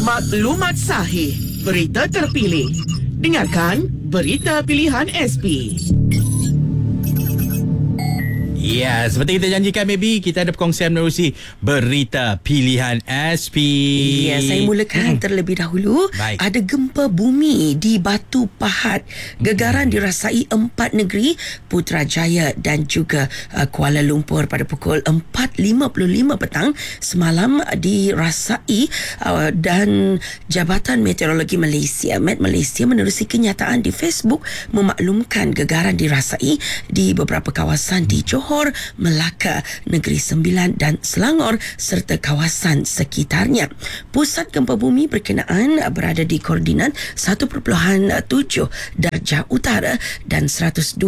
Maklumat sahih, berita terpilih. Dengarkan Berita Pilihan SP. Ya, seperti kita janjikan, baby, kita ada perkongsian menerusi Berita Pilihan SP. Ya, saya mulakan terlebih dahulu. Baik. Ada gempa bumi di Batu Pahat. Gegaran dirasai 4 negeri, Putrajaya dan juga Kuala Lumpur pada pukul 4.55 petang semalam dirasai dan Jabatan Meteorologi Malaysia, Met Malaysia, menerusi kenyataan di Facebook memaklumkan gegaran dirasai di beberapa kawasan di Johor, Melaka, Negeri Sembilan dan Selangor serta kawasan sekitarnya. Pusat gempa bumi berkenaan berada di koordinat 1.7 darjah utara dan 102.7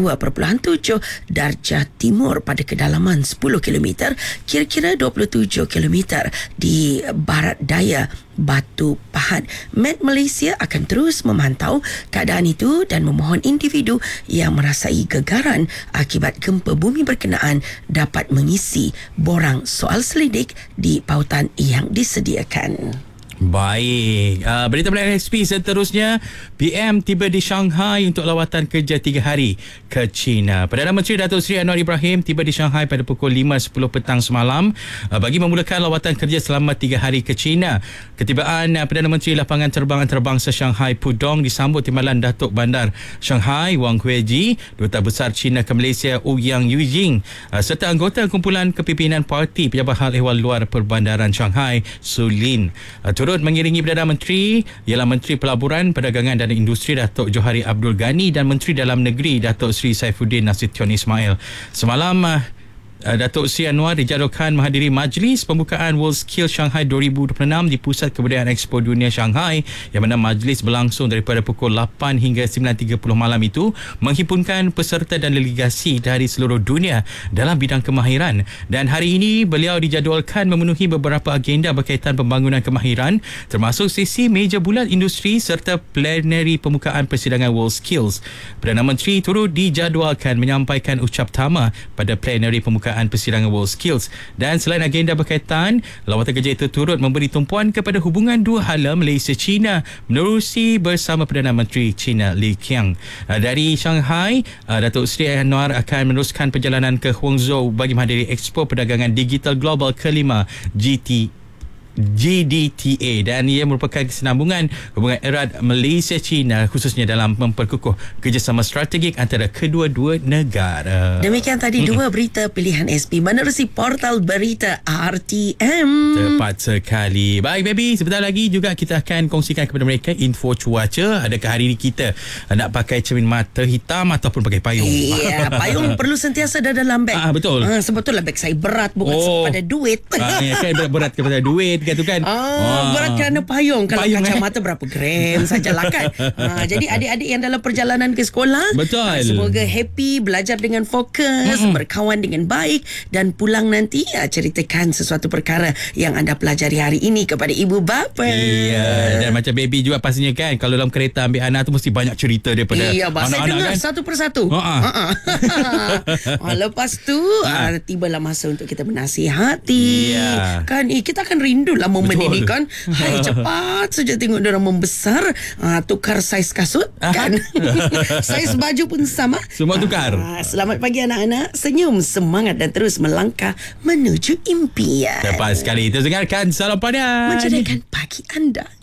darjah timur pada kedalaman 10 km, kira-kira 27 km di barat daya Batu Pahat. Met Malaysia akan terus memantau keadaan itu dan memohon individu yang merasai gegaran akibat gempa bumi berkenaan dapat mengisi borang soal selidik di pautan yang disediakan. Baik, berita pilihan SP seterusnya. PM tiba di Shanghai untuk lawatan kerja 3 hari ke China. Perdana Menteri Datuk Seri Anwar Ibrahim tiba di Shanghai pada pukul 5.10 petang semalam bagi memulakan lawatan kerja selama 3 hari ke China. Ketibaan Perdana Menteri lapangan terbang antarabangsa Shanghai Pudong disambut Timbalan Datuk Bandar Shanghai Wang Huiji, Duta Besar China ke Malaysia Ouyang Yujing serta anggota kumpulan kepimpinan Parti Pejabat Hal Ehwal Luar Perbandaran Shanghai Su Lin. Turut mengiringi Perdana Menteri ialah Menteri Pelaburan, Perdagangan dan Industri Datuk Johari Abdul Ghani dan Menteri Dalam Negeri Datuk Seri Saifuddin Nasution Ismail. Semalam Datuk Seri Anwar dijadualkan menghadiri majlis pembukaan WorldSkills Shanghai 2026 di Pusat Kebudayaan Expo Dunia Shanghai, yang mana majlis berlangsung daripada pukul 8 hingga 9.30 malam itu, menghimpunkan peserta dan delegasi dari seluruh dunia dalam bidang kemahiran. Dan hari ini beliau dijadualkan memenuhi beberapa agenda berkaitan pembangunan kemahiran, termasuk sesi meja bulat industri serta plenary pembukaan persidangan WorldSkills. Perdana Menteri turut dijadualkan menyampaikan ucap tama pada plenary pembukaan persidangan WorldSkills. Dan selain agenda berkaitan, lawatan kerja itu turut memberi tumpuan kepada hubungan dua hala Malaysia-China menerusi bersama Perdana Menteri China Li Qiang. Dari Shanghai, Datuk Seri Anwar akan meneruskan perjalanan ke Guangzhou bagi menghadiri Expo Perdagangan Digital Global ke-5 GDTA, dan ia merupakan kesinambungan hubungan erat Malaysia-China khususnya dalam memperkukuh kerjasama strategik antara kedua-dua negara. Demikian tadi dua berita pilihan SP menerusi portal berita RTM. Tepat sekali. Baik, baby, sebentar lagi juga kita akan kongsikan kepada mereka info cuaca. Adakah hari ini kita nak pakai cermin mata hitam ataupun pakai payung? Ya, payung perlu sentiasa ada dalam beg. Betul. Sebetulnya beg saya berat, bukan kepada duit. Ya, kan berat kepada duit kan. Berat kerana payung. Kalau kacamata berapa gram sajalah kan. Jadi adik-adik yang dalam perjalanan ke sekolah, betul, semoga happy, belajar dengan fokus, berkawan dengan baik, dan pulang nanti ceritakan sesuatu perkara yang anda pelajari hari ini kepada ibu bapa. Iya, dan macam baby juga pastinya kan, kalau dalam kereta ambil anak tu mesti banyak cerita daripada anak-anak, saya dengar kan? Satu persatu. Lepas tu tibalah masa untuk kita menasihati. Kan kita akan rindulah momen ini kan. Hai, cepat saja tengok diorang membesar, tukar saiz kasut kan. Saiz baju pun sama. Semua tukar. Selamat pagi anak-anak. Senyum, semangat dan terus melangkah menuju impian. Tepat sekali. Terus dengarkan Salam Padan mencerdaskan pagi anda.